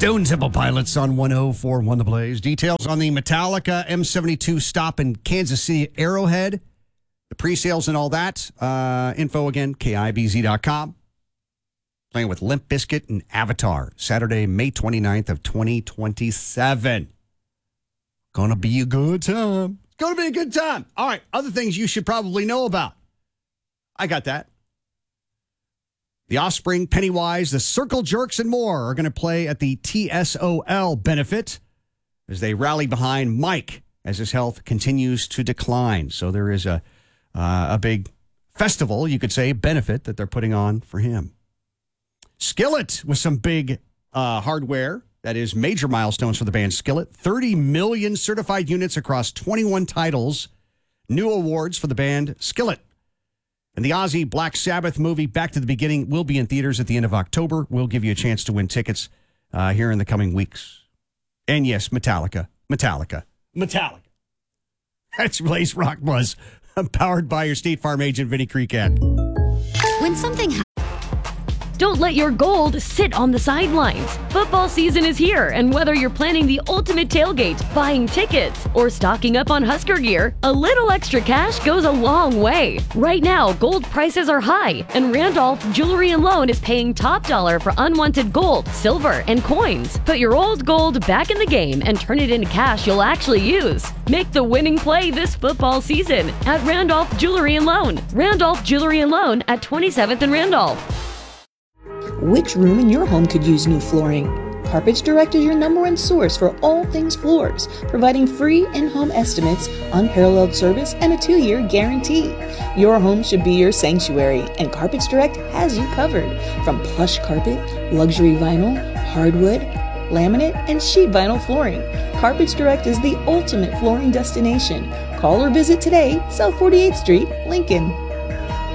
Stone Temple Pilots on 104.1 The Blaze. Details on the Metallica M72 stop in Kansas City Arrowhead. The pre-sales and all that. Info again, KIBZ.com. Playing with Limp Bizkit and Avatar. Saturday, May 29th of 2027. Gonna be a good time. Gonna be a good time. All right, other things you should probably know about. I got that. The Offspring, Pennywise, the Circle Jerks, and more are going to play at the TSOL benefit as they rally behind Mike as his health continues to decline. So there is a big festival, you could say, benefit that they're putting on for him. Skillet with some big hardware. That is major milestones for the band Skillet. 30 million certified units across 21 titles. New awards for the band Skillet. And the Ozzy Black Sabbath movie, Back to the Beginning, will be in theaters at the end of October. We'll give you a chance to win tickets here in the coming weeks. And yes, Metallica. That's Blaze Rock Buzz, powered by your State Farm agent, Vinny Creekhead. When something Don't let your gold sit on the sidelines. Football season is here, and whether you're planning the ultimate tailgate, buying tickets, or stocking up on Husker gear, a little extra cash goes a long way. Right now, gold prices are high, and Randolph Jewelry and Loan is paying top dollar for unwanted gold, silver, and coins. Put your old gold back in the game and turn it into cash you'll actually use. Make the winning play this football season at Randolph Jewelry and Loan. Randolph Jewelry and Loan at 27th and Randolph. Which room in your home could use new flooring? Carpets Direct is your #1 source for all things floors, providing free in-home estimates, unparalleled service, and a 2-year guarantee. Your home should be your sanctuary, and Carpets Direct has you covered. From plush carpet, luxury vinyl, hardwood, laminate, and sheet vinyl flooring, Carpets Direct is the ultimate flooring destination. Call or visit today, South 48th Street, Lincoln.